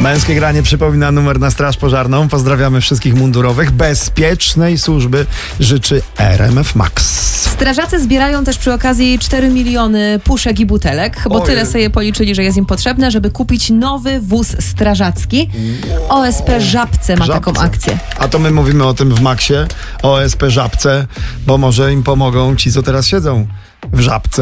Męskie granie przypomina numer na straż pożarną. Pozdrawiamy wszystkich mundurowych. Bezpiecznej służby życzy RMF Max. Strażacy zbierają też przy okazji 4 miliony puszek i butelek, bo tyle sobie policzyli, że jest im potrzebne, żeby kupić nowy wóz strażacki. OSP Żabce ma taką akcję. A to my mówimy o tym w Maxie, OSP Żabce, bo może im pomogą ci, co teraz siedzą w Żabce.